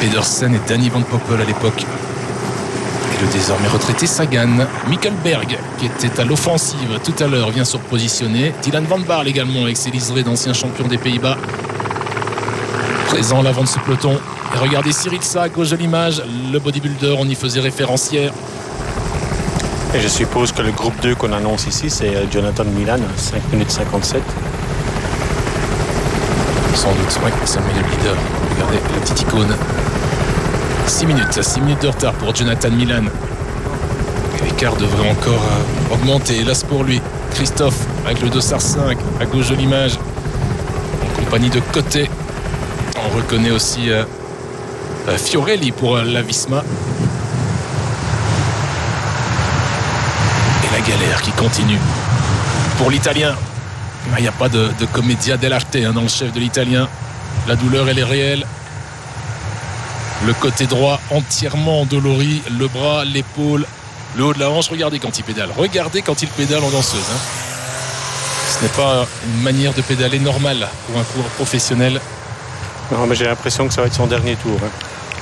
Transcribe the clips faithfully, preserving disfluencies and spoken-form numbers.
Pedersen et Danny Van Poppel à l'époque. Et le désormais retraité Sagan. Mikkel Berg, qui était à l'offensive tout à l'heure, vient se repositionner. Dylan Van Baarle également, avec ses liserés d'ancien champion des Pays-Bas. Présent à l'avant de ce peloton. Et regardez Syriza à gauche de l'image, le bodybuilder, on y faisait référence hier. Et je suppose que le groupe deux qu'on annonce ici, c'est Jonathan Milan, cinq minutes cinquante-sept. Sans doute, oui, c'est le meilleur leader. Regardez la petite icône. six minutes, six minutes de retard pour Jonathan Milan. L'écart devrait encore euh, augmenter, hélas pour lui. Christophe avec le dossard cinq à gauche de l'image, en compagnie de Côté. On reconnaît aussi euh, euh, Fiorelli pour euh, la Visma. Et la galère qui continue pour l'Italien. Il n'y a pas de, de commedia dell'arte hein, dans le chef de l'Italien. La douleur, elle est réelle. Le côté droit entièrement endolori, le bras, l'épaule, le haut de la hanche. Regardez quand il pédale. Regardez quand il pédale en danseuse. Hein. Ce n'est pas une manière de pédaler normale pour un coureur professionnel. Non, mais j'ai l'impression que ça va être son dernier tour. Hein.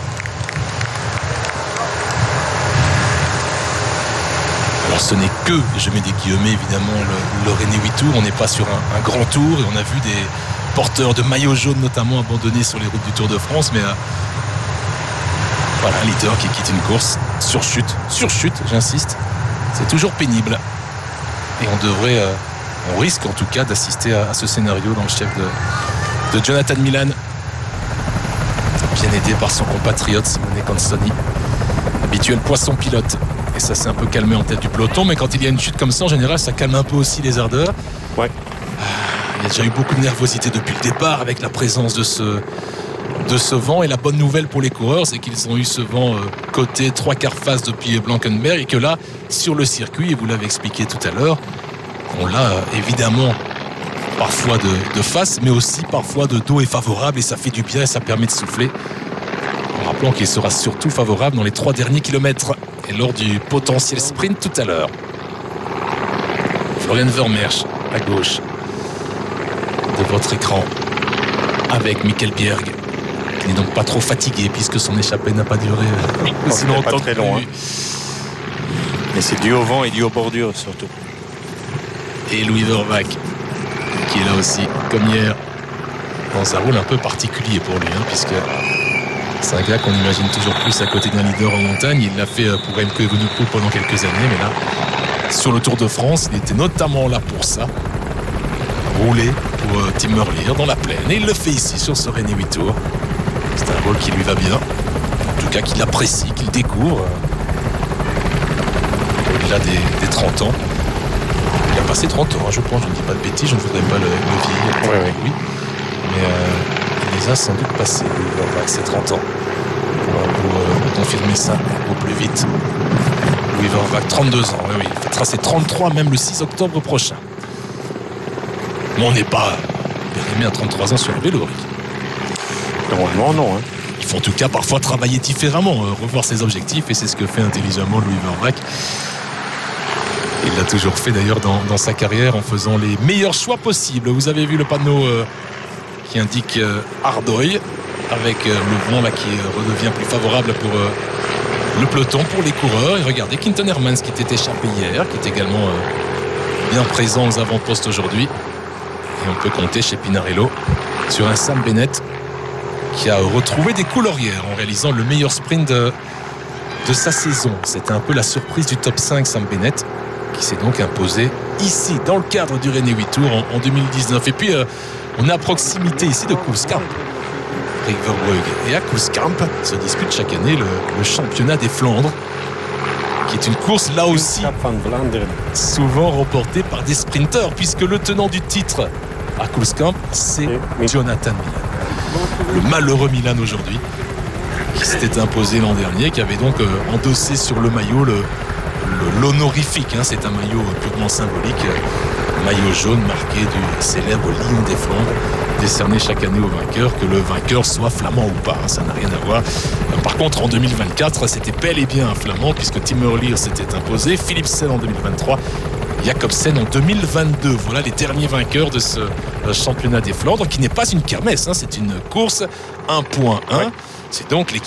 Alors ce n'est que, je mets des guillemets évidemment, le, le René huit Tours. On n'est pas sur un, un grand tour et on a vu des porteurs de maillots jaunes notamment abandonnés sur les routes du Tour de France. Mais euh, voilà, un leader qui quitte une course sur chute, sur chute, j'insiste. C'est toujours pénible. Et on devrait, euh, on risque en tout cas d'assister à, à ce scénario dans le chef de, de Jonathan Milan. Bien aidé par son compatriote Simone Canzoni, habituel poisson pilote. Et ça s'est un peu calmé en tête du peloton, mais quand il y a une chute comme ça, en général, ça calme un peu aussi les ardeurs. Ouais. Il y a déjà eu beaucoup de nervosité depuis le départ avec la présence de ce, de ce vent. Et la bonne nouvelle pour les coureurs, c'est qu'ils ont eu ce vent euh, côté trois quarts face depuis Blankenberg, et que là, sur le circuit, et vous l'avez expliqué tout à l'heure, on l'a euh, évidemment parfois de, de face, mais aussi parfois de dos est favorable, et ça fait du bien et ça permet de souffler. En rappelant qu'il sera surtout favorable dans les trois derniers kilomètres et lors du potentiel sprint tout à l'heure. Florian Vermeersch à gauche de votre écran avec Mikkel Bjerg, qui n'est donc pas trop fatigué puisque son échappée n'a pas duré si longtemps. Pas très long, hein. Mais c'est dû au vent et dû aux bordures surtout. Et Louis Vervaek qui est là aussi comme hier dans un rôle un peu particulier pour lui, hein, puisque c'est un gars qu'on imagine toujours plus à côté d'un leader en montagne. Il l'a fait pour Remco Evenepoel pendant quelques années, mais là sur le Tour de France il était notamment là pour ça, rouler pour euh, Tim Merlier dans la plaine, et il le fait ici sur ce René huit Tours. C'est un rôle qui lui va bien, en tout cas qu'il apprécie, qu'il découvre au-delà des, des trente ans. Il a passé trente ans, hein, je pense, je ne dis pas de bêtises, je ne voudrais pas le, le vieillir. Ouais, ouais. Oui. Mais euh, il les a sans doute passés, Louis ses trente ans. Pour euh, confirmer ça au plus vite. Louis Vervaek, trente-deux ans, oui, oui. Il fêtera ses trente-trois même le six octobre prochain. Mais on n'est pas périmé à trente-trois ans sur le vélo. Normalement, non. Hein. Il faut en tout cas parfois travailler différemment, euh, revoir ses objectifs, et c'est ce que fait intelligemment Louis Vervaek. Il l'a toujours fait d'ailleurs dans, dans sa carrière en faisant les meilleurs choix possibles. Vous avez vu le panneau euh, qui indique euh, Ardøy, avec euh, le vent là qui euh, redevient plus favorable pour euh, le peloton, pour les coureurs. Et regardez Quinten Hermans qui était échappé hier, qui est également euh, bien présent aux avant-postes aujourd'hui. Et on peut compter chez Pinarello sur un Sam Bennett qui a retrouvé des couleurs hier en réalisant le meilleur sprint de, de sa saison. C'était un peu la surprise du top cinq, Sam Bennett, qui s'est donc imposé ici dans le cadre du René huit Tours en, en deux mille dix-neuf. Et puis euh, on est à proximité ici de Koolskamp, Rick Verbrugge, et à Koolskamp se dispute chaque année le, le championnat des Flandres, qui est une course là aussi souvent remportée par des sprinteurs, puisque le tenant du titre à Koolskamp, c'est Jonathan Milan, le malheureux Milan aujourd'hui, qui s'était imposé l'an dernier, qui avait donc euh, endossé sur le maillot le l'honorifique, hein, c'est un maillot purement symbolique, maillot jaune marqué du célèbre lion des Flandres, décerné chaque année au vainqueur, que le vainqueur soit flamand ou pas, ça n'a rien à voir. Par contre, en deux mille vingt-quatre, c'était bel et bien un flamand, puisque Tim Merlier s'était imposé, Philipsen en deux mille vingt-trois, Jacobsen en deux mille vingt-deux. Voilà les derniers vainqueurs de ce championnat des Flandres, qui n'est pas une kermesse, hein, c'est une course un point un. Ouais. C'est donc l'équipe